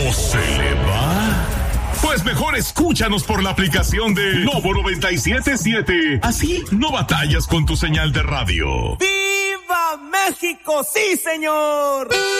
¿O se le va? Pues mejor escúchanos por la aplicación de Lobo 97.7. Así no batallas con tu señal de radio. ¡Viva México! ¡Sí, señor!